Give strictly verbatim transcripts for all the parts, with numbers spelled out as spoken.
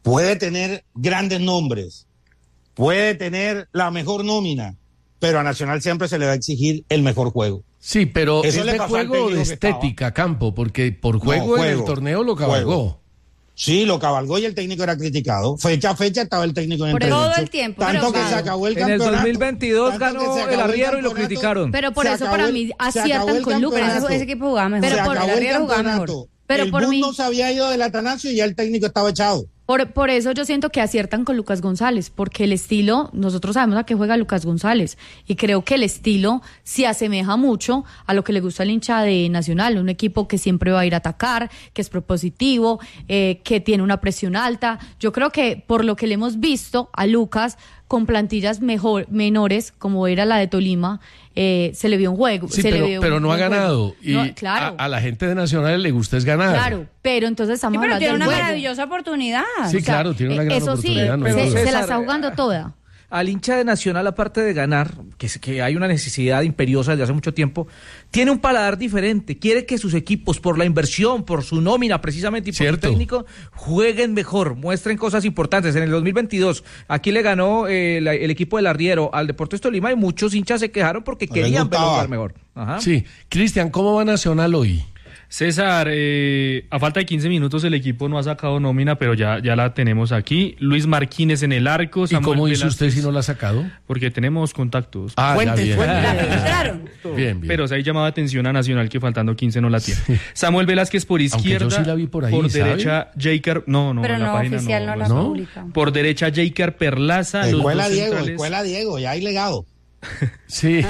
puede tener grandes nombres, puede tener la mejor nómina, pero a Nacional siempre se le va a exigir el mejor juego. Sí, pero Eso es le de pasó al juego o de técnico que estética, estaba. Campo, porque por juego, No, en el juego, torneo lo cabalgó. juego. Sí, lo cabalgó y el técnico era criticado. Fecha a fecha estaba el técnico en Por entredicho. todo el tiempo, Tanto pero que claro. se acabó el En campeonato. el dos mil veintidós tanto que ganó se acabó el arriero y lo campeonato, criticaron. Pero por se eso acabó para el- mí se acabó aciertan el con Lucas. campeonato. Ese, Ese equipo jugaba mejor. Pero se por acabó el el arriero jugaba campeonato. mejor. Pero el por bus mí- no se había ido del Atanasio y ya el técnico estaba echado. Por, por eso yo siento que aciertan con Lucas González, porque el estilo, nosotros sabemos a qué juega Lucas González, y creo que el estilo se asemeja mucho a lo que le gusta al hincha de Nacional, un equipo que siempre va a ir a atacar, que es propositivo, eh, que tiene una presión alta. Yo creo que por lo que le hemos visto a Lucas con plantillas mejor, menores, como era la de Tolima, eh, se le vio un juego. Sí, se pero, le vio pero un no ha buen ganado. juego. Y No, claro. a, a la gente de Nacional le gusta es ganar. Claro, pero entonces estamos Sí, pero hablando tiene del una juego. maravillosa oportunidad. Sí, O sea, claro, tiene una gran eso oportunidad. sí, no se, hay Pero duda. se la César, está jugando toda. Al hincha de Nacional, aparte de ganar, que, es- que hay una necesidad imperiosa desde hace mucho tiempo, tiene un paladar diferente. Quiere que sus equipos, por la inversión, por su nómina precisamente y por Cierto. su técnico, jueguen mejor, muestren cosas importantes. En el dos mil veintidós, aquí le ganó eh, la- el equipo del Arriero al Deportes Tolima y muchos hinchas se quejaron porque No les querían verlo gustaba. jugar mejor. Ajá. Sí, Cristian, ¿cómo va Nacional hoy? César, eh, a falta de quince minutos el equipo no ha sacado nómina, pero ya, ya la tenemos aquí. Luis Marquínez en el arco. ¿Y Samuel cómo hizo Velázquez, usted si no la ha sacado? Porque tenemos contactos. Ah, ya, bien. La filtraron. Bien, bien. Pero se ha llamado atención a Nacional que faltando quince no la tiene. Samuel Velázquez por Aunque yo izquierda. sí la vi por ahí, ¿sabe? derecha, Jaker. No, no, Pero en la no, página oficial no, la ¿no? publica. Por derecha, Jaker Perlaza. los Escuela dos Diego, centrales. escuela Diego, ya hay legado. Sí.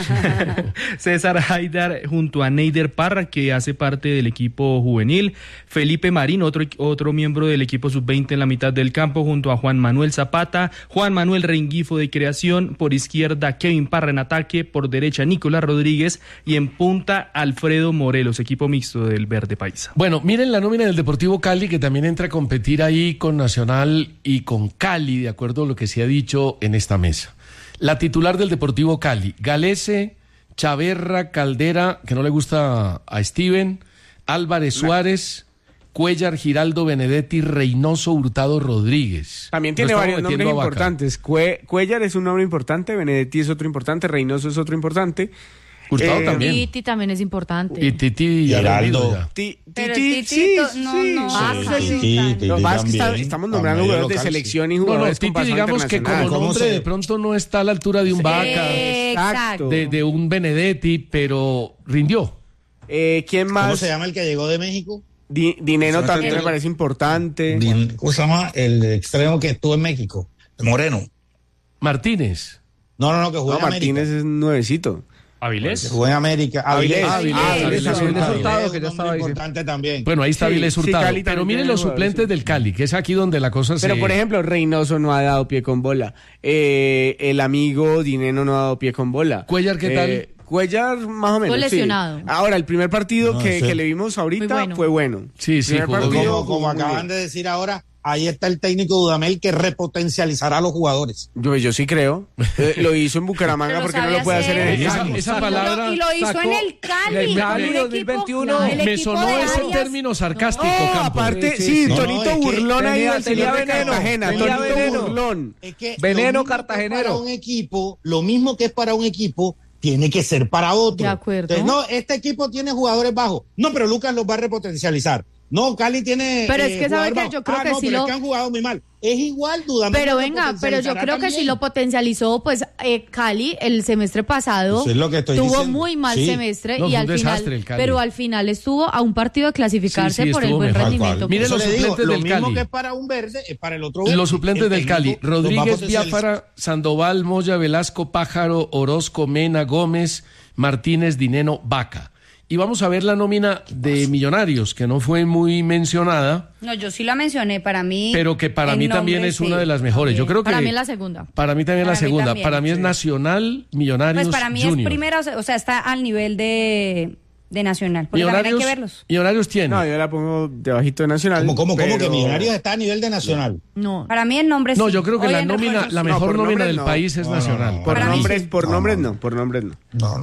César Haidar junto a Neider Parra, que hace parte del equipo juvenil. Felipe Marín, otro, otro miembro del equipo sub veinte en la mitad del campo, junto a Juan Manuel Zapata. Juan Manuel Rengifo de creación. Por izquierda, Kevin Parra en ataque. Por derecha, Nicolás Rodríguez. Y en punta, Alfredo Morelos, equipo mixto del Verde Paisa. Bueno, miren la nómina del Deportivo Cali, que también entra a competir ahí con Nacional y con Cali, de acuerdo a lo que se ha dicho en esta mesa. La titular del Deportivo Cali, Galese, Chaverra, Caldera, que no le gusta a Steven, Álvarez Suárez, Cuellar, Giraldo, Benedetti, Reynoso, Hurtado, Rodríguez. También No tiene estamos varios nombres metiendo a Vaca. importantes. Cue- Cuellar es un nombre importante, Benedetti es otro importante, Reynoso es otro importante. Hurtado Eh, también. Titi también es importante. Y Titi ya lo Geraldo. olvido ya. Ti- Pero Titi, Titi, sí, to- no, sí. no. Sí. Ah, Sí, sí, sí, sí. Titi Lo que pasa es que está- también, estamos a nombrando medio jugadores de local, selección y No, no, jugadores con Titi paso digamos que internacional. como ¿Cómo nombre se- de pronto no está a la altura de un Vaca, Exacto. de, de un Benedetti, pero rindió. Eh, ¿Quién ¿Cómo más? se llama el que llegó de México? Di- Dineno Se me también hace me que- parece importante. Din- ¿Cómo se llama el extremo que estuvo en México? Moreno. Martínez. No, no, no, que jugó No, en América. Martínez es nuevecito. Que ¿Avilés? jugó en América. Avilés. Avilés. Avilés, Ah, Avilés, Avilés Avilés Hurtado, Hurtado, que que ya estaba ahí, sí. importante también. Bueno, ahí está Sí, Avilés sí, Hurtado. Cali Pero también miren tiene los jugadores, suplentes sí. del Cali, que es aquí donde la cosa se... Pero, por ejemplo, Reynoso no ha dado pie con bola. Eh, el amigo Dineno no ha dado pie con bola. Cuellar, ¿qué tal? Eh, Cuellar, más o menos. Fue sí. lesionado. Ahora, el primer partido No, que, sí. que le vimos ahorita Muy bueno. fue bueno. Sí, sí, Primer jugó partido, bien. Como, jugó como muy acaban bien. de decir ahora, ahí está el técnico Dudamel que repotencializará a los jugadores. Yo, yo sí creo. Eh, lo hizo en Bucaramanga Pero porque no sabía lo puede hacer en el hacer. Esa- Cali. esa Y lo- palabra y lo hizo sacó en el Cali. del con Cali un dos mil equipo- veintiuno. el Me equipo sonó de ese Arias. término sarcástico, Oh, Campo. aparte, Sí, sí, sí, sí. Tonito No, no, es que Burlón ahí tenía- del señor tenía de veneno, Cartagena. tenía Tonito veneno. Burlón. Es que Veneno lo mismo que cartagenero. Para un equipo, lo mismo que es para un equipo, tiene que ser para otro. De acuerdo. Entonces, no, este equipo tiene jugadores bajos. No, pero Lucas los va a repotencializar. No, Cali tiene. Pero es eh, que sabe jugador que bajo. yo creo Ah, que no, sí pero lo- es que han jugado muy mal. Es igual, Dudamel. Pero lo venga, pero yo potencializará creo que sí también. lo potencializó, pues eh, Cali el semestre pasado Eso es lo que estoy tuvo diciendo. muy mal Sí. semestre No, y fue al un final, desastre el Cali. pero al final estuvo a un partido de clasificarse Sí, sí, por el estuvo buen mejor. rendimiento. Cual. Miren Eso los le digo, suplentes lo del mismo Cali. que es para un verde, es para el otro verde. Los suplentes El del Cali, técnico los va a Rodríguez, potencializar. Biafara, Sandoval, Moya, Velasco, Pájaro, Orozco, Mena, Gómez, Martínez, Dineno, Vaca. Y vamos a ver la nómina de Millonarios, que no fue muy mencionada, No, yo sí la mencioné para mí. pero que para en mí también nombre, es sí. una de las mejores. Yo creo que Para mí es la segunda. Para mí también Para la mí segunda. también, para mí es sí. Nacional, Millonarios, Pues para mí Junior. es primera, o sea, o sea, está al nivel de, de Nacional. Porque también hay Millonarios, que verlos. Millonarios tiene. No, yo la pongo debajito de Nacional. ¿Cómo, cómo, cómo pero- que Millonarios está a nivel de Nacional? No. Para mí el nombre No, sí. yo creo que Hoy la en nómina, refuerzos la sí. mejor por nómina nombres del no. país es No, no, Nacional. no. Por Para mí nombres, sí. por No, nombres no. no, por nombres no. No, no.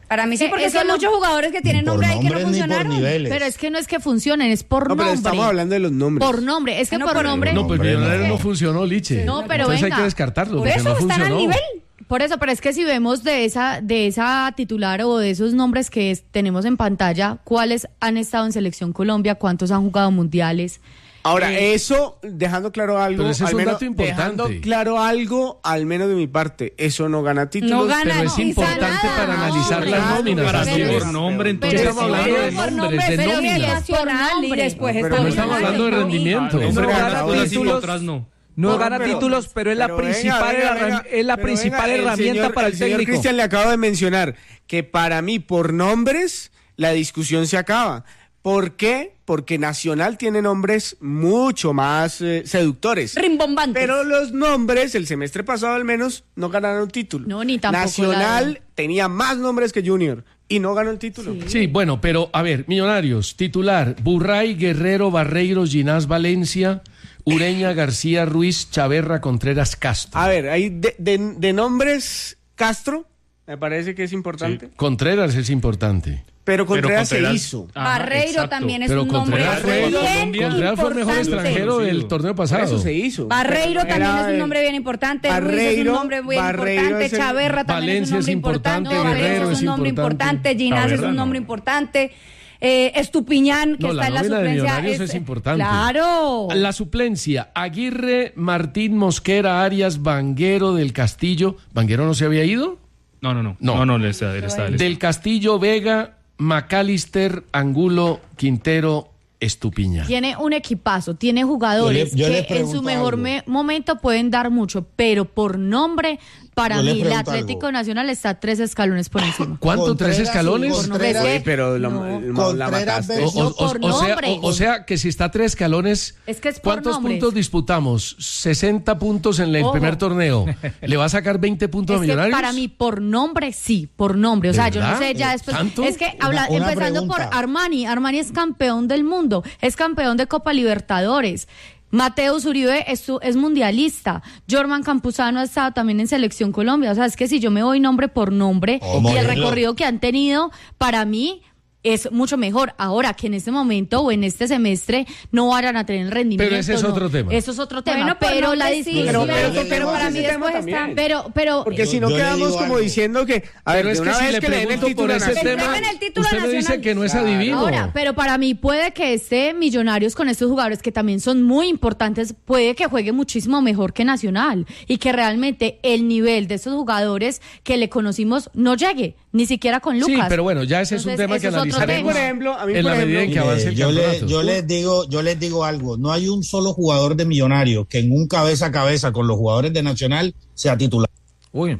Para mí sí, porque Eso hay no- muchos jugadores que tienen Por nombre ahí que no nombres ni por funcionaron. niveles. Pero es que no es que funcionen, es por No, pero nombre. estamos hablando de los nombres. Por nombre, es que Ah, no, por por- nombre. No, pues Hombre, Millonarios no. no funcionó, Liche. No, pero Entonces hay venga. que descartarlo Por porque eso no están funcionó. al nivel. Por eso, pero es que si vemos de esa, de esa titular o de esos nombres que es- tenemos en pantalla, cuáles han estado en Selección Colombia, cuántos han jugado mundiales. Ahora, Eh, eso, dejando claro algo, Pero ese es al un menos, dato importante. dejando claro algo, al menos de mi parte, eso no gana títulos. No gana, Pero es no, importante nada, para no, analizar hombre. las nóminas. Para Pero mí es- por nombre, pero entonces es estamos hablando que- de por nombres, de pero nóminas. es nacional y nombre. después No, está pero No estamos Millonarios, hablando de ¿no? rendimiento. Nombre No gana gana todas y títulos. otras no. No No, gana pero- títulos, pero es la pero venga, principal, venga, herra- venga, es la pero principal venga, el herramienta señor- para el, señor técnico. Cristian le acabo de mencionar que para mí, por nombres, la discusión se acaba. ¿Por qué? Porque Nacional tiene nombres mucho más eh, seductores. Rimbombantes. Pero los nombres, el semestre pasado al menos, no ganaron título. No, ni tampoco Nacional la- tenía más nombres que Junior y no ganó el título. Sí, bueno, pero a ver, Millonarios, titular, Burray, Guerrero, Barreiros, Ginás, Valencia, Ureña, García, Ruiz, Chaverra, Contreras, Castro. A ver, hay de, de- de nombres, Castro, me parece que es importante, Contreras es importante. pero Contreras, Pero Contreras- se hizo. Ajá, Barreiro exacto. también es Pero un nombre Contreras fue, bien Contreras fue el mejor importante. extranjero del torneo Por pasado. eso se hizo. Barreiro Pero también era- es un nombre bien importante, Ruiz es un Barreiro- nombre bien Barreiro importante, es el- Chaverra también Valencia es un es nombre importante, importante, Valencia Guerrero es es un nombre importante. importante, Ginás es Chaverra un no. nombre importante, eh, Estupiñán, que No, la está en la nómina de suplencia. Millonarios es importante. Claro. La suplencia, Aguirre, Martín, Mosquera, Arias, Vanguero, del Castillo. ¿Vanguero no se había ido? No, no, no. No. No, no, él está, él está, él está. Del Castillo, Vega, McAllister, Angulo, Quintero, Estupiñán. Tiene un equipazo, tiene jugadores Yo le- yo le que en su pregunto mejor algo. me- momento pueden dar mucho, pero por nombre, para Yo le mí, el pregunto Atlético algo. Nacional está tres escalones por encima. ¿Cuánto? Contreras ¿Tres y escalones? Contreras- Por nombre, Sí, pero la, no. la- la Contreras mataste. O, versus- o- No, por o sea, nombre. o- o sea que si está a tres escalones, Es que es por ¿cuántos nombres. puntos disputamos? sesenta puntos en el Ojo. primer torneo. ¿Le va a sacar veinte puntos Es a que Millonarios? para mí, por nombre, sí, por nombre. O ¿De sea, yo no verdad? sé, ya después. ¿Tanto? Es que habla, Una- una empezando por pregunta. Armani. Armani es campeón del mundo, es campeón de Copa Libertadores. Mateus Uribe es, su- es mundialista. Jorman Campuzano ha estado también en Selección Colombia. O sea, es que si yo me voy nombre por nombre Oh, y el modelo. recorrido que han tenido, para mí es mucho mejor. Ahora que en este momento o en este semestre no vayan a tener el rendimiento. Pero ese es no. otro tema. Eso es otro tema. Bueno, por pero la nombre sí, discusión. Pero- pero, pero pero, toquemos para ese mí tema después está. también. Pero, pero. Porque Yo- si no yo le quedamos digo como algo. diciendo que, a ver, Pero es de que una si vez le que le den el pregunto título por a ese Nacional- tema, Entregan el título usted me dice nacional. que no es Claro. adivino. Ahora, pero para mí puede que este Millonarios con estos jugadores que también son muy importantes, puede que juegue muchísimo mejor que Nacional y que realmente el nivel de esos jugadores que le conocimos no llegue, ni siquiera con Lucas. Sí, pero bueno, ya ese es un Entonces, tema eso que es otro analizaremos tema. Por ejemplo, a mí, en por la medida en que ejemplo, avance el Mire, yo, le- campeonato. yo les digo, yo les digo algo, no hay un solo jugador de Millonarios que en un cabeza a cabeza con los jugadores de Nacional sea titular. Uy.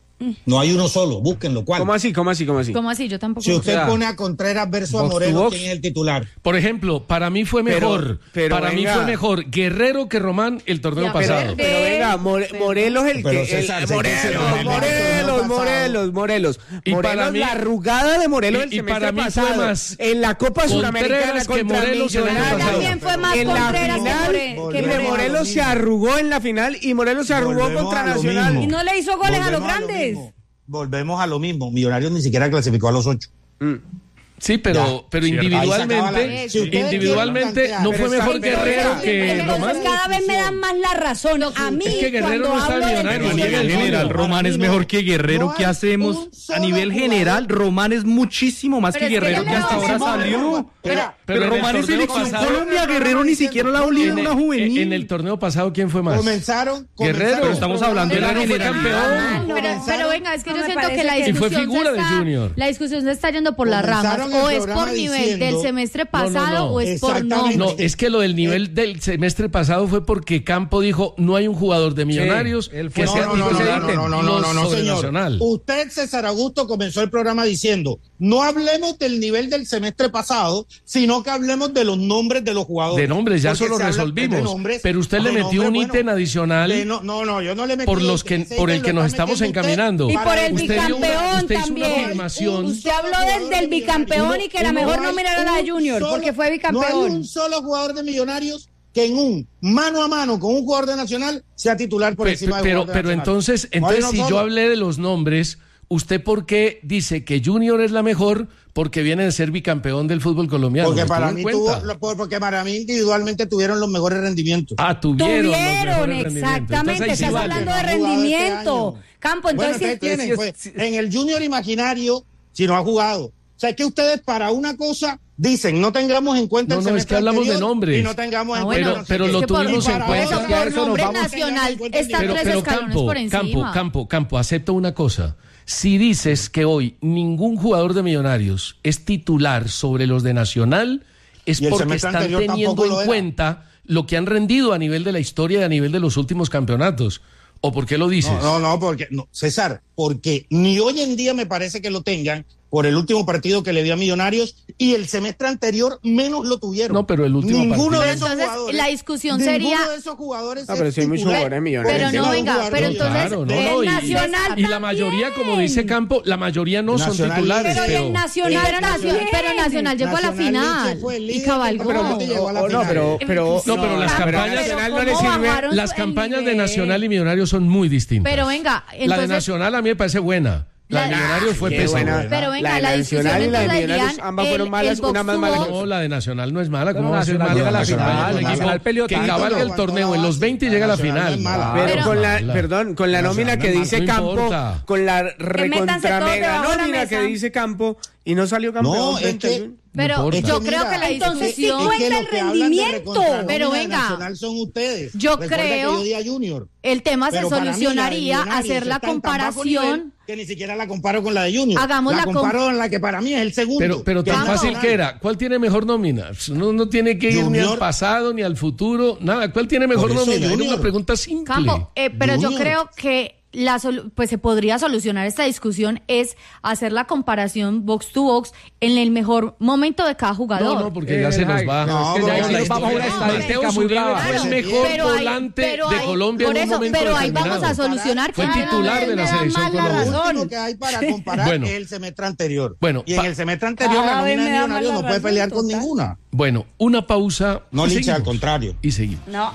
No hay uno solo, búsquenlo. ¿Cuál? ¿Cómo así? ¿Cómo así? ¿Cómo así? ¿Cómo así? Yo tampoco. Si usted O sea, pone a Contreras versus a box to Morelos, box. ¿quién es el titular? Por ejemplo, para mí fue Pero- mejor, pero para mí venga. fue mejor Guerrero que Román el torneo Ya, pasado. Pero, pero venga, More- Morelos el Pero que... César, el- César, Morelos, César, Morelos, Morelos, Morelos, Morelos. Y para Morelos, mí- la arrugada de Morelos y- el y semestre para mí fue pasado. más en la Copa Suramericana Contreras que contra Morelos el año Millonarios. pasado. También fue más En la Contreras que final, More- que mire, Morelos. Morelos se arrugó en la final y Morelos se arrugó Volvemos contra a lo Nacional. mismo. Y no le hizo goles a los Volvemos lo grandes. mismo. Volvemos a lo mismo. Millonarios ni siquiera clasificó a los ocho. Sí, pero, Ya, pero cierto. individualmente, Ahí se acaba la- Si ustedes individualmente quieren no fue plantear- mejor Pero está- Guerrero pero- que Entonces Román. cada vez me dan más la razón. A mí, Es que Guerrero cuando no está en hablo de Millonarios, A ni en nivel el general, Junior. Román es mejor que Guerrero. No ¿Qué hay hacemos? un A solo nivel jugador. general, Román es muchísimo más Pero que es que Guerrero, ya que no hasta ahora hacemos- salió. Pero- Pero pero en el Román es torneo selección pasado- Colombia, Guerrero ni siquiera la liga En una el, juvenil. en el torneo pasado, ¿quién fue más? Comenzaron, Guerrero. comenzaron Pero estamos los hablando de la programas- Guerrero fue campeón. Pero, Comenzaron- pero venga, es que No yo me siento que parece la que- Y fue discusión figura se de está, Junior. la discusión se está yendo por las ramas. Comenzaron el O es por programa nivel diciendo- del semestre No, no, pasado no. o es por Exactamente. No, nombre. es que lo del nivel del semestre pasado fue porque Campo dijo no hay un jugador de Millonarios él que fue- sea No, no, no, tipo no, ese no, ítem, no, no, no, no, no, sobre señor. Nacional. Usted, César Augusto, comenzó el programa diciendo, no hablemos del nivel del semestre pasado, sino que hablemos de los nombres de los jugadores. De nombres, ya Porque eso lo se habla resolvimos. de nombres, Pero usted le de metió nombres, un bueno, ítem adicional de no, no, no, yo no le metí por los ítem, que ese por el ítem que lo nos está estamos metiendo usted encaminando. Y por el para- Usted dio una- bicampeón usted hizo una también. afirmación. Usted habló desde el bicampeón y que la Uno- mejor no hay nómina era la de un Junior, solo- porque fue No hay bicampeón. un solo jugador de Millonarios que en un mano a mano con un jugador de Nacional sea titular por Pe- encima de pero jugador de pero Nacional. entonces No hay entonces uno si yo solo. hablé de los nombres, ¿usted por qué dice que Junior es la mejor? Porque viene de ser bicampeón del fútbol colombiano. Porque ¿Lo para tuvo en mí cuenta? tuvo, porque para mí individualmente tuvieron los mejores rendimientos. Ah, tuvieron, los Tuvieron, mejores rendimientos. exactamente, Entonces, ahí sí estás vale. hablando de No ha jugado este rendimiento. año. Campo, Bueno, entonces ustedes sí- tienen, pues, en el Junior Imaginario, si no ha jugado. O sea, es que ustedes para una cosa dicen, no tengamos en cuenta No, el no, es semestre que hablamos de anterior nombres. y no tengamos Ah, en bueno, cuenta. no sé pero qué. lo Es que por- tuvimos en para cuenta. eso, Ya por eso nos nombre vamos. nacional Pero- está Pero, tres pero escalones Campo, por encima. Campo, Campo, Campo, acepta una cosa. Si dices que hoy ningún jugador de Millonarios es titular sobre los de Nacional, es Y el porque semestre están anterior teniendo tampoco lo en era. cuenta lo que han rendido a nivel de la historia y a nivel de los últimos campeonatos. ¿O por qué lo dices? No, no, no, porque, no, César, porque ni hoy en día me parece que lo tengan por el último partido que le dio a Millonarios y el semestre anterior menos lo tuvieron. No, pero el último Ninguno partido. de Pero esos entonces, jugadores. la discusión ninguno sería- de esos jugadores. No, pero es sí hay muchos titular. jugadores millonarios. Pero no, Porque venga, jugador pero de- entonces- Claro, no, el no, y, Nacional y la mayoría, como también. dice Campo, la mayoría no son Nacional- titulares. Pero y Pero, el Nacional pero, Nacional, también. pero Nacional llegó a la Nacional final Liche fue el y líder, cabalgó. pero no te llegó a la Oh, no, final. pero, pero, No, pero las pero campañas- Nacional no Pero le ¿cómo sirve. bajaron las el campañas de nivel? Nacional y Millonarios son muy distintas. Pero venga, la de entonces- Nacional a mí me parece buena. La de La- Millonarios fue Qué pésima. buena. Pero venga, La de la discusión Nacional y la de entonces Millonarios, dirían, ambas fueron el- malas, el una más box mala to que box. No, la de Nacional no es mala. ¿Cómo No, va a ser Nacional mala? llega a la Nacional final, es un equipo Nacional peleó que tanto. cabalga el Aguantó torneo. En la los base. veinte llega a la Nacional no final. es mala. Pero, Pero- con la, Mala. perdón, con la nómina que no dice importa. Campo, con la métanse recontra todos mega debajo de la nómina que mesa. dice Campo y no salió campeón. No, es frente que- al- Pero importa. yo Es que creo mira, que la entonces sí discusión... cuenta que el los que hablan de rendimiento. recontra Pero nómina de venga, Nacional son ustedes. yo Recuerda creo- que yo di a Junior. El tema se Pero para mí, la de solucionaría Millonarios hacer la está en tan bajo comparación. nivel que ni siquiera la comparo con la de Junior. Hagamos la la com- comparo en la que para mí es el segundo. Pero, pero que tan es Campo. fácil Nacional. que era. ¿Cuál tiene mejor nómina? No, no tiene que ir ni Junior. al pasado ni al futuro. Nada. ¿Cuál tiene mejor Por eso, nómina? Era Junior. una pregunta simple. Campo, eh, pero yo Junior. creo que la solu- pues se podría solucionar esta discusión es hacer la comparación box to box en el mejor momento de cada jugador. No, no, porque Eh, ya se nos ay, va. no, Ya porque la si nos historia- vamos a una Mateo estadística muy Zuribe brava. fue el Claro. mejor Pero hay- volante pero de hay- Colombia por en un eso, momento pero ahí determinado. vamos a solucionar Fue quién titular era de la el- selección más la Colombia. Lo razón. único que hay para comparar Bueno. es el semestre anterior. Bueno, y en pa- el semestre anterior Cada la vez nómina me de da más Millonarios la no puede razón, pelear con total. ninguna. Bueno, una pausa. No, y Licha, seguimos. al contrario. Y seguimos. No.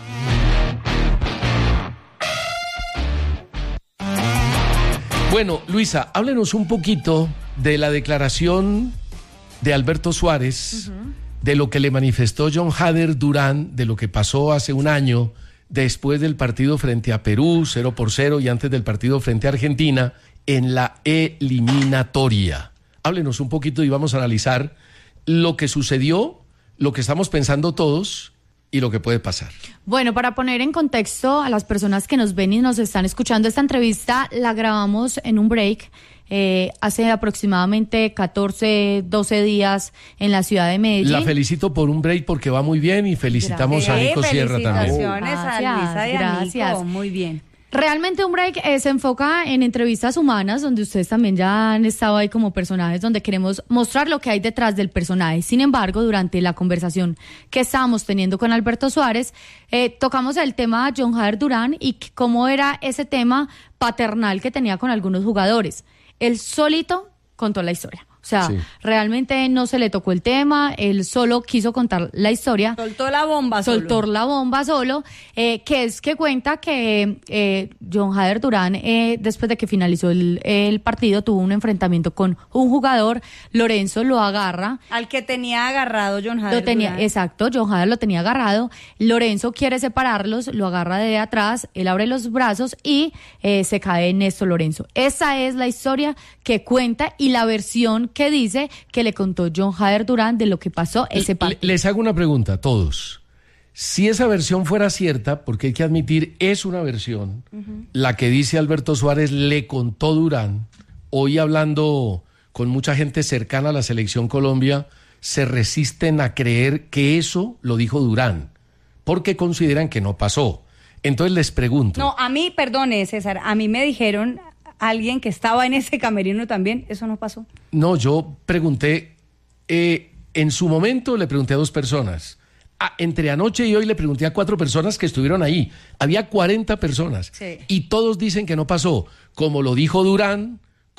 Bueno, Luisa, háblenos un poquito de la declaración de Alberto Suárez, de lo que le manifestó John Hader Durán, de lo que pasó hace un año después del partido frente a Perú, cero por cero, y antes del partido frente a Argentina, en la eliminatoria. Háblenos un poquito y vamos a analizar lo que sucedió, lo que estamos pensando todos y lo que puede pasar. Bueno, para poner en contexto a las personas que nos ven y nos están escuchando, esta entrevista la grabamos en un break eh, hace aproximadamente catorce, doce días en la ciudad de Medellín. La felicito por un break porque va muy bien y felicitamos a Eh, Nico Sierra también. felicitaciones a Gracias, Luisa y a gracias. Nico. Muy bien. Realmente un break eh, se enfoca en entrevistas humanas, donde ustedes también ya han estado ahí como personajes, donde queremos mostrar lo que hay detrás del personaje. Sin embargo, durante la conversación que estábamos teniendo con Alberto Suárez, eh, tocamos el tema de John Hader Durán y c- cómo era ese tema paternal que tenía con algunos jugadores. Él solito contó la historia. O sea, Sí. realmente no se le tocó el tema, él solo quiso contar la historia. Soltó la bomba solo. Soltó la bomba solo, eh, que es que cuenta que eh, John Hader Durán, eh, después de que finalizó el, el partido, tuvo un enfrentamiento con un jugador, Lorenzo lo agarra. Al que tenía agarrado John Hader Lo tenía, Durán. exacto, John Hader lo tenía agarrado, Lorenzo quiere separarlos, lo agarra de atrás, él abre los brazos y eh, se cae Néstor Lorenzo. Esa es la historia que cuenta y la versión que dice que le contó John Hader Durán de lo que pasó ese Le- partido. Les hago una pregunta a todos. Si esa versión fuera cierta, porque hay que admitir, es una versión, la que dice Alberto Suárez le contó Durán, hoy hablando con mucha gente cercana a la selección Colombia, se resisten a creer que eso lo dijo Durán, porque consideran que no pasó. Entonces les pregunto. No, a mí, perdone, César, a mí me dijeron alguien que estaba en ese camerino también, eso no pasó. No, yo pregunté, eh, en su momento le pregunté a dos personas. Ah, entre anoche y hoy le pregunté a cuatro personas que estuvieron ahí. Había cuarenta personas. Sí. Y todos dicen que no pasó. Como lo dijo Durán,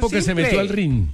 tiempo que se simple. metió al ring.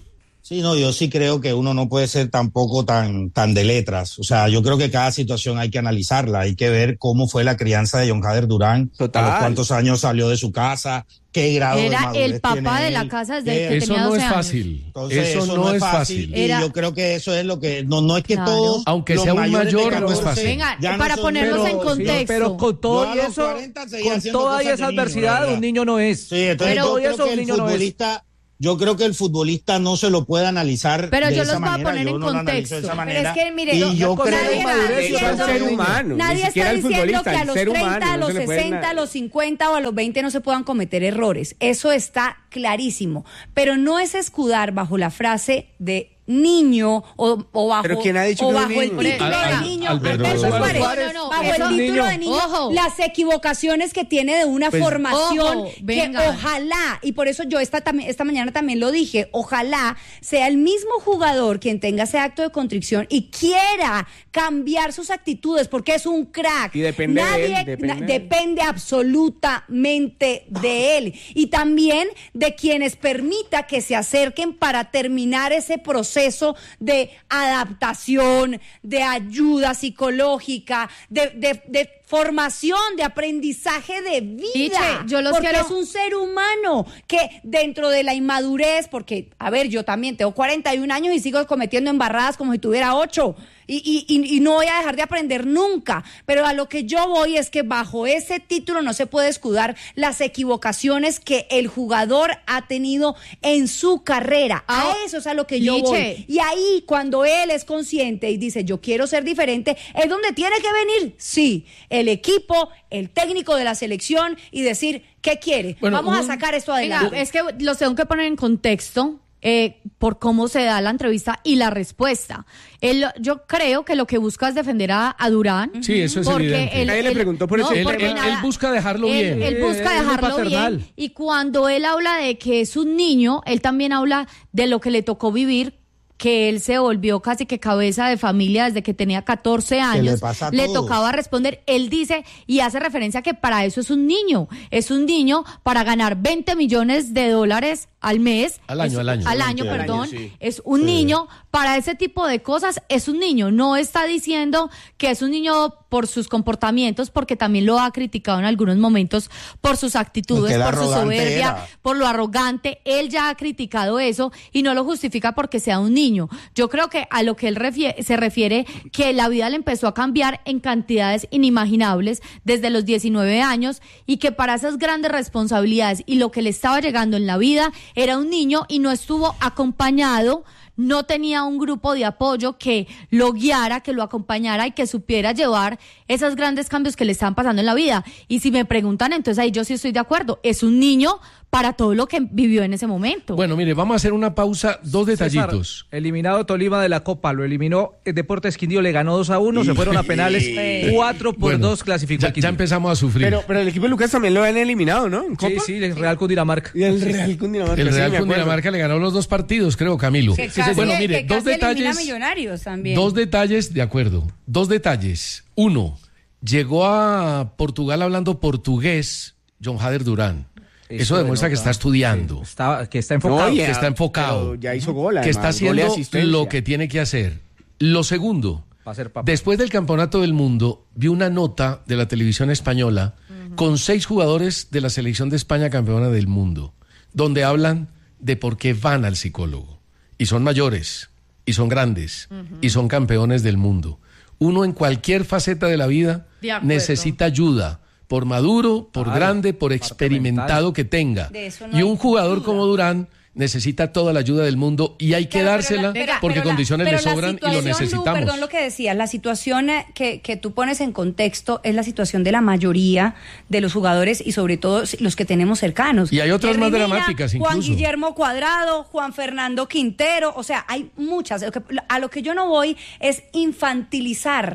Sí, no, yo sí creo que uno no puede ser tampoco tan, tan de letras. O sea, yo creo que cada situación hay que analizarla, hay que ver cómo fue la crianza de John Hader Durán, Total. a los cuántos años salió de su casa, qué grado de Era madurez el papá tiene de él, la casa desde qué- que Eso tenía no doce es años. fácil. Entonces, eso, no es fácil. Y Era- yo creo que eso es lo que, no, no es que Claro. todos. Aunque los sea un mayores de mayor, no es catorce fácil. Venga, ya no para son- ponerlos pero- en sí, contexto. Pero con todo Yo a y los eso, cuarenta seguía con haciendo toda y cosas esa de niño, adversidad, la verdad. un niño no es. Sí, entonces Pero- yo creo eso que un el niño no es. futbolista, yo creo que el futbolista no se lo puede analizar Pero de yo esa los voy a manera. poner yo en no lo analizo de contexto. esa Pero manera. es que, mire, y lo- yo lo- creo nadie que está Madurez es diciendo- un ser humano. Nadie ni está siquiera el diciendo futbolista, que a el los ser treinta, humano, a no los se le puede sesenta, na- a los cincuenta o a los veinte no se puedan cometer errores. Eso está clarísimo. Pero no es escudar bajo la frase de niño o, o bajo, Pero ¿quién ha dicho o que es un bajo el niño? título Al- de al- niño. Alberto Alberto Suárez. Suárez, No, no, no, bajo eso- el título niño. de niño, Ojo. las equivocaciones que tiene de una Pues- formación Ojo, que venga. ojalá, y por eso yo esta, tam- esta mañana también lo dije, ojalá sea el mismo jugador quien tenga ese acto de contrición y quiera cambiar sus actitudes porque es un crack. Y depende de Nadie, él, depende na- de él. depende absolutamente de él y también de quienes permita que se acerquen para terminar ese proceso de adaptación, de ayuda psicológica, de, de, de formación, de aprendizaje de vida. Liche, yo los porque quiero- es un ser humano que dentro de la inmadurez, porque, a ver, yo también tengo cuarenta y un años y sigo cometiendo embarradas como si tuviera ocho. Y, y, y, y no voy a dejar de aprender nunca. Pero a lo que yo voy es que bajo ese título no se puede escudar las equivocaciones que el jugador ha tenido en su carrera. Ah, A eso es a lo que yo Liche. voy. Y ahí, cuando él es consciente y dice, yo quiero ser diferente, es donde tiene que venir, sí, el equipo, el técnico de la selección y decir, ¿qué quiere? Bueno, Vamos a un- sacar esto Venga, adelante. es que los tengo que poner en contexto eh, por cómo se da la entrevista y la respuesta. Él, yo creo que lo que busca es defender a, a Durán. Sí, eso es porque evidente. él- Nadie le él- preguntó por no, eso. Él, porque él- nada- él busca dejarlo él- bien. Él busca Eh, es muy dejarlo paternal. bien. Y cuando él habla de que es un niño, él también habla de lo que le tocó vivir, que él se volvió casi que cabeza de familia desde que tenía catorce años. le pasa a le todos. tocaba responder. Él dice y hace referencia que para eso es un niño. Es un niño para ganar veinte millones de dólares al mes. Al año, Es- al año. Al año, Al año, perdón. sí. Es un niño. Para ese tipo de cosas es un niño. No está diciendo que es un niño por sus comportamientos, porque también lo ha criticado en algunos momentos por sus actitudes, Porque el por su arrogante soberbia, era. por lo arrogante. Él ya ha criticado eso y no lo justifica porque sea un niño. Yo creo que a lo que él refie- se refiere, que la vida le empezó a cambiar en cantidades inimaginables desde los diecinueve años y que para esas grandes responsabilidades y lo que le estaba llegando en la vida era un niño y no estuvo acompañado. No tenía un grupo de apoyo que lo guiara, que lo acompañara y que supiera llevar esos grandes cambios que le estaban pasando en la vida. Y si me preguntan, entonces ahí yo sí estoy de acuerdo. Es un niño para todo lo que vivió en ese momento. Bueno, mire, vamos a hacer una pausa, dos detallitos. César, eliminado Tolima de la Copa, lo eliminó el Deportes Quindío, le ganó dos a uno, se fueron a penales, cuatro por Bueno, dos clasificó ya, al Quindío. ya empezamos a sufrir. Pero, pero el equipo de Lucas también lo han eliminado, ¿no? ¿En Sí, Copa? sí, el Real Cundinamarca. Y el Real Cundinamarca. el sí, Real me acuerdo. Cundinamarca le ganó los dos partidos, creo, Camilo. Que casi- Bueno, que mire, dos casi elimina detalles. Millonarios también. Dos detalles, de acuerdo. Dos detalles. Uno, llegó a Portugal hablando portugués John Hader Durán. Eso, Eso demuestra denota. que está estudiando, Está, que está enfocado. No, ya, que está enfocado, pero ya hizo gol, que además, está gol y haciendo asistencia. lo que tiene que hacer. Lo segundo, Va a ser papá. después del Campeonato del Mundo, vi una nota de la televisión española con seis jugadores de la selección de España campeona del mundo, donde hablan de por qué van al psicólogo. Y son mayores, y son grandes, y son campeones del mundo. Uno en cualquier faceta de la vida De acuerdo. necesita ayuda, por maduro, por Claro, grande, por parte experimentado mental. que tenga. De eso no Y hay un jugador duda. como Durán necesita toda la ayuda del mundo y hay que Pero- pero dársela la- venga, porque pero la- condiciones pero le la sobran y lo situación, Lu, necesitamos. perdón lo que decías, la situación eh, que, que tú pones en contexto es la situación de la mayoría de los jugadores y sobre todo los que tenemos cercanos. Y hay otras Jerry más Mina, dramáticas Juan incluso. Guillermo Cuadrado, Juan Fernando Quintero, o sea, hay muchas. Lo que- A lo que yo no voy es infantilizar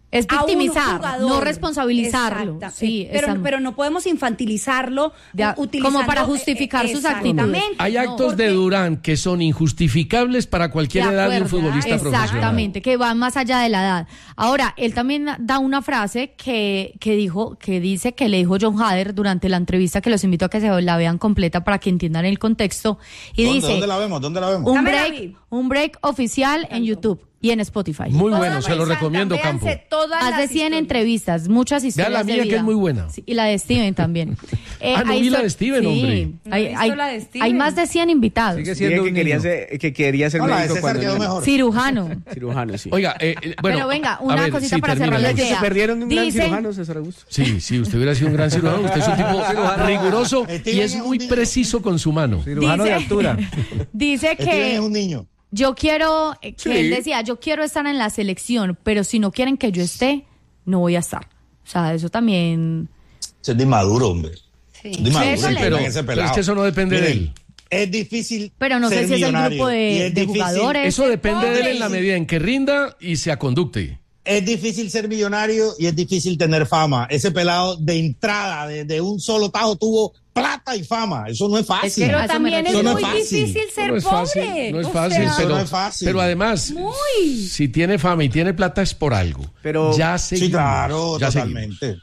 Es a un victimizar, jugador. no responsabilizarlo. Exacta. Sí, pero, esa- pero no podemos infantilizarlo De- utilizando, como para justificar eh, sus exactamente. actitudes. Hay No, actos de porque- Durán que son injustificables para cualquier De edad de un acuerdo, futbolista profesional. exactamente, que van más allá de la edad. Ahora, él también da una frase que, que dijo, que dice que le dijo John Hader durante la entrevista, que los invito a que se la vean completa para que entiendan el contexto. Y ¿Dónde, dice, ¿Dónde la vemos? ¿Dónde la vemos? un Dámela, break, Vi. un break oficial en YouTube y en Spotify. Muy Todas bueno, se lo las- recomiendo, véanse Campo. todas Más las de cien historias. entrevistas, muchas historias la de mía, que vida. es muy buena. Sí, y la de Steven también. Eh, Ah, no hay vi la so- de Steven, sí, hombre. No he Hay, visto hay- la de Steven. hay más de cien invitados. Sigue Dije siendo que un quería, niño. ser, que quería ser No, la de médico César cuando quedó era mejor. Cirujano. cirujano, sí. Oiga, eh, eh, bueno, Pero venga, a una ver, cosita sí, para cerrar termina. la Que idea. se perdieron de un gran Dice- cirujano, César Augusto. Sí, sí, usted hubiera sido un gran cirujano. Usted es un tipo riguroso y Steven es es un muy niño. preciso con su mano. Cirujano de Dice- altura. Dice Steven es que un niño. yo quiero, eh, que Sí. él decía, yo quiero estar en la selección, pero si no quieren que yo esté, no voy a estar. O sea, eso también... Eso es de inmaduro, hombre. Sí. De inmaduro, Eso le- pero, pero- pero es que eso no depende de él. Es difícil. Pero no sé ser si es el millonario, grupo de- y es de difícil- jugadores. Eso depende de él en la Pobre. medida en que rinda y se aconducte. Es difícil ser millonario y es difícil tener fama. Ese pelado de entrada, de, de un solo tajo, tuvo plata y fama. Eso no es fácil. A Pero eso me también es refiero. no muy es fácil. difícil ser no es pobre. fácil, no es O fácil, sea, pero, no es fácil. pero además, Muy. si tiene fama y tiene plata es por algo. Pero- ya seguimos, Sí, claro, ya totalmente. seguimos.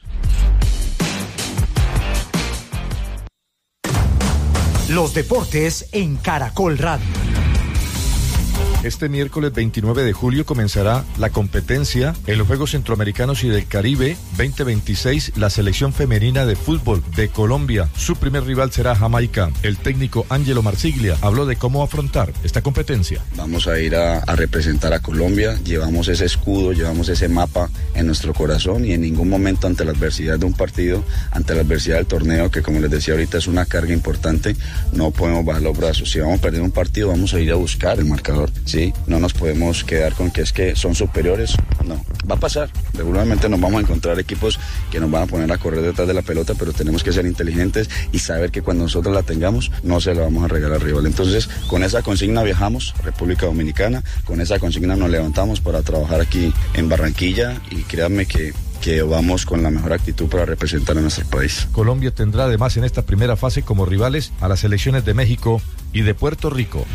Los deportes en Caracol Radio. Este miércoles veintinueve de julio comenzará la competencia en los Juegos Centroamericanos y del Caribe veinte veintiséis. La selección femenina de fútbol de Colombia, su primer rival será Jamaica. El técnico Ángelo Marsiglia habló de cómo afrontar esta competencia. Vamos a ir a, a representar a Colombia, llevamos ese escudo, llevamos ese mapa en nuestro corazón y en ningún momento ante la adversidad de un partido, ante la adversidad del torneo, que como les decía ahorita es una carga importante, no podemos bajar los brazos. Si vamos a perder un partido, vamos a ir a buscar el marcador. Sí, no nos podemos quedar con que es que son superiores, no, va a pasar, regularmente nos vamos a encontrar equipos que nos van a poner a correr detrás de la pelota, pero tenemos que ser inteligentes y saber que cuando nosotros la tengamos, no se la vamos a regalar al rival. Entonces, con esa consigna viajamos a República Dominicana, con esa consigna nos levantamos para trabajar aquí en Barranquilla y créanme que que vamos con la mejor actitud para representar a nuestro país. Colombia tendrá además en esta primera fase como rivales a las selecciones de México y de Puerto Rico.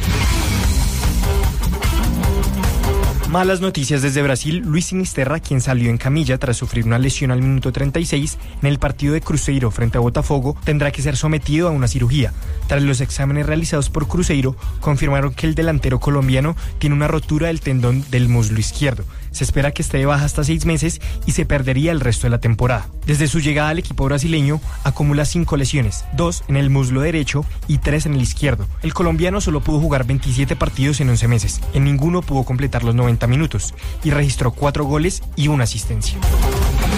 Malas noticias desde Brasil. Luis Sinisterra, quien salió en camilla tras sufrir una lesión al minuto treinta y seis en el partido de Cruzeiro frente a Botafogo, tendrá que ser sometido a una cirugía. Tras los exámenes realizados por Cruzeiro, confirmaron que el delantero colombiano tiene una rotura del tendón del muslo izquierdo. Se espera que esté de baja hasta seis meses y se perdería el resto de la temporada. Desde su llegada al equipo brasileño, acumula cinco lesiones, dos en el muslo derecho y tres en el izquierdo. El colombiano solo pudo jugar veintisiete partidos en once meses. En ninguno pudo completar los noventa minutos y registró cuatro goles y una asistencia.